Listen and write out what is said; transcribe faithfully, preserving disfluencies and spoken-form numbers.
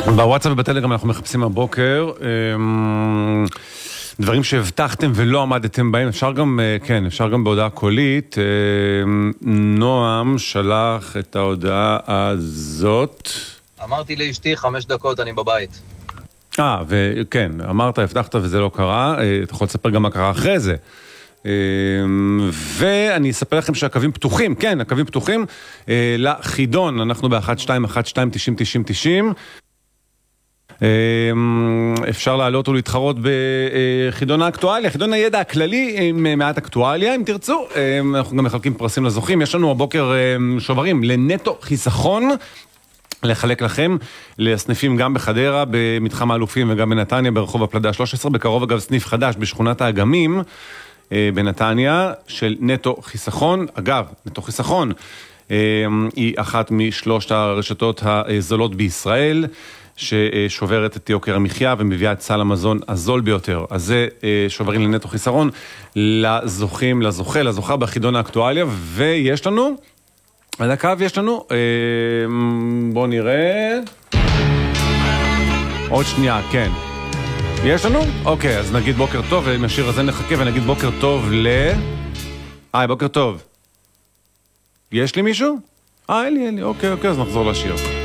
בוואטסאפ ובטלגרם אנחנו מחפשים הבוקר דברים שהבטחתם ולא עמדתם בהם. אפשר גם, כן, אפשר גם בהודעה קולית. נועם שלח את ההודעה הזאת. אמרתי לאשתי חמש דקות אני בבית. אה, וכן, אמרת, הבטחת וזה לא קרה. אתה יכול לספר גם מה קרה אחרי זה. ואני אספר לכם שהקווים פתוחים, כן, הקווים פתוחים לחידון. אנחנו ב-אחת שתיים אחת שתיים תשעים תשעים תשעים. אפשר לעלות ולהתחרות בחידון האקטואליה, חידון הידע הכללי עם מעט אקטואליה, אם תרצו. אנחנו גם מחלקים פרסים לזוכים. יש לנו הבוקר שוברים לנטו חיסכון לחלק לכם, לסניפים גם בחדרה, במתחם האלופים וגם בנתניה, ברחוב הפלדה שלוש עשרה. בקרוב אגב סניף חדש בשכונת האגמים בנתניה של נטו חיסכון. אגב, נטו חיסכון היא אחת משלושת הרשתות הזולות בישראל, ששוברת את יוקר המחיה ומביאה את סל המזון הזול ביותר. אז זה שוברים לנטו חיסרון לזוכים, לזוכה, לזוכה בחידון האקטואליה. ויש לנו, על הקו יש לנו, בואו נראה, עוד שנייה, כן. יש לנו? אוקיי, אז נגיד בוקר טוב, ועם השיר הזה נחכה ונגיד בוקר טוב ל... היי, בוקר טוב. יש לי מישהו? אה, אין לי, אין לי, אוקיי, אוקיי, אז נחזור לשיר.